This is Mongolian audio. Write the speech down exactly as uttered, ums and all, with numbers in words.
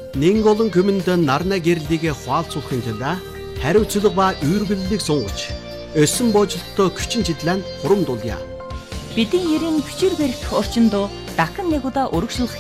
Нэн олон хүмүнд нарна гэрлийг хуалцуулахын тулд хариуцлага ба үүргэллийг сунгаж, өсөн боожлолтоо хүчин чиглэн хурамдуулъя. Бидний ерийн хүчээр барих орчинд дахин нэг удаа өргөжлөх